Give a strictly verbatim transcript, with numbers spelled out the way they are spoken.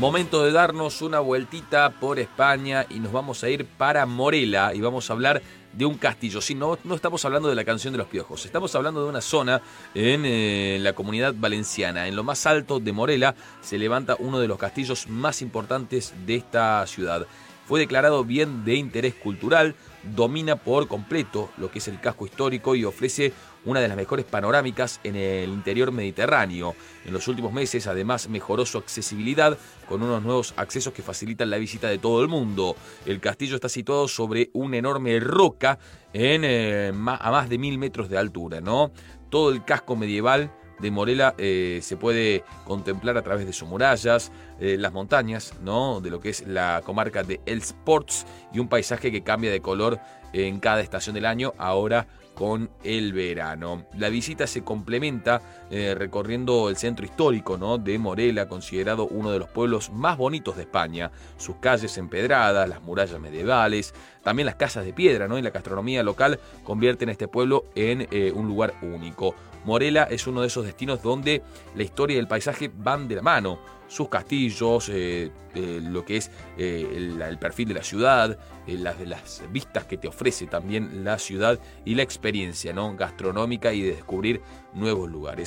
Momento de darnos una vueltita por España y nos vamos a ir para Morella y vamos a hablar de un castillo. Sí, no, no estamos hablando de la canción de los piojos, estamos hablando de una zona en eh, la Comunidad Valenciana. En lo más alto de Morella se levanta uno de los castillos más importantes de esta ciudad. Fue declarado bien de interés cultural, domina por completo lo que es el casco histórico y ofrece una de las mejores panorámicas en el interior mediterráneo. En los últimos meses, además, mejoró su accesibilidad con unos nuevos accesos que facilitan la visita de todo el mundo. El castillo está situado sobre una enorme roca en, eh, a más de mil metros de altura, ¿no? Todo el casco medieval de Morella eh, se puede contemplar a través de sus murallas, eh, las montañas, ¿no?, de lo que es la comarca de Els Ports y un paisaje que cambia de color en cada estación del año, ahora con el verano. La visita se complementa eh, recorriendo el centro histórico, ¿no?, de Morella, considerado uno de los pueblos más bonitos de España. Sus calles empedradas, las murallas medievales, también las casas de piedra, ¿no?, y la gastronomía local convierten a este pueblo en eh, un lugar único. Morella es uno de esos destinos donde la historia y el paisaje van de la mano. Sus castillos, eh, eh, lo que es eh, el, el perfil de la ciudad, eh, las, las vistas que te ofrece también la ciudad y la experiencia, ¿no?, gastronómica y de descubrir nuevos lugares.